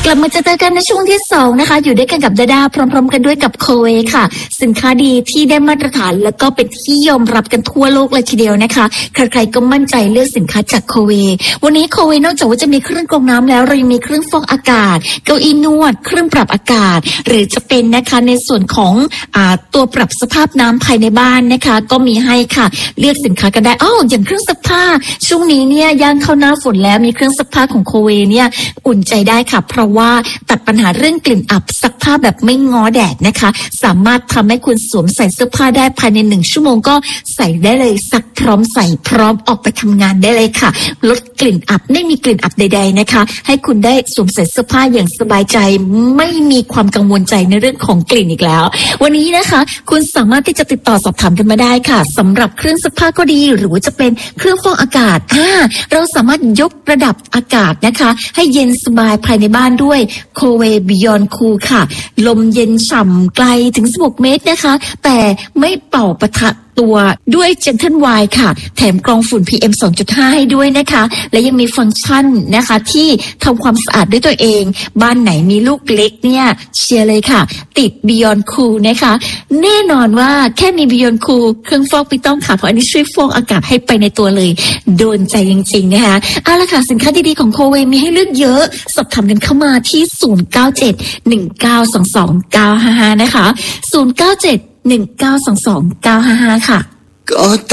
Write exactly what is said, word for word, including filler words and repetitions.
ลับมาเจอกันในช่วงที่สองนะคะอยู่ด้วยกันกับดาดาพร้อมๆกันด้วยกับโคเวค่ะสินค้าดีที่ได้มาตรฐานแล้วก็เป็นที่ยอมรับกันทั่วโลกเลยทีเดียวนะคะใครๆก็มั่นใจเลือกสินค้าจากโคเววันนี้โคเวนอกจากว่าจะมีเครื่องกรองน้ำแล้วเรายังมีเครื่องฟอกอากาศเก้าอี้นวดเครื่องปรับอากาศหรือจะเป็นนะคะในส่วนของอ่าตัวปรับสภาพน้ำภายในบ้านนะคะก็มีให้ค่ะเลือกสินค้ากันได้อ้าวอย่างเครื่องซักผ้าช่วงนี้เนี่ยย่างเข้าหน้าฝนแล้วมีเครื่องซักผ้าของโคเวเนี่ยอุ่นใจได้ค่ะเพราะว่าตัดปัญหาเรื่องกลิ่นอับซักผ้าแบบไม่ง้อแดดนะคะสามารถทำให้คุณสวมใส่เสื้อผ้าได้ภายในหนึ่งชั่วโมงก็ใส่ได้เลยซักพร้อมใส่พร้อมออกไปทำงานได้เลยค่ะลดกลิ่นอับไม่มีกลิ่นอับใดๆนะคะให้คุณได้สวมใส่เสื้อผ้าอย่างสบายใจไม่มีความกังวลใจในเรื่องของกลิ่นอีกแล้ววันนี้นะคะคุณสามารถที่จะติดต่อสอบถามกันมาได้ค่ะสำหรับเครื่องซักผ้าก็ดีหรือว่าจะเป็นเครื่องฟอกอากาศอ่าเราสามารถยกระดับอากาศนะคะให้เย็นสบายภายในบ้านด้วยโคเว Beyond Cool ค่ะลมเย็นฉ่ำไกลถึงสิบหกเมตรนะคะแต่ไม่เป่าปะทะตัวด้วย Gentle Wire ค่ะแถมกรองฝุ่น พี เอ็ม สองจุดห้า ให้ด้วยนะคะและยังมีฟังก์ชันนะคะที่ทำความสะอาดด้วยตัวเองบ้านไหนมีลูกเล็กเนี่ยเชียร์เลยค่ะติด Beyond Cool นะคะแน่นอนว่าแค่มี Beyond Cool เครื่องฟอกไม่ต้องค่ะเพราะอันนี้ช่วยฟอกอากาศให้ไปในตัวเลยโดนใจจริงๆนะคะเอาล่ะค่ะสินค้าดีๆของโคเวมีให้เลือกเยอะสอบถามกันเข้ามาที่ศูนย์ เก้า เจ็ด หนึ่ง เก้า สอง สอง เก้า ห้า ห้านะคะศูนย์ เก้า เจ็ด หนึ่ง เก้า สอง สอง เก้า ห้า ห้าค่ะ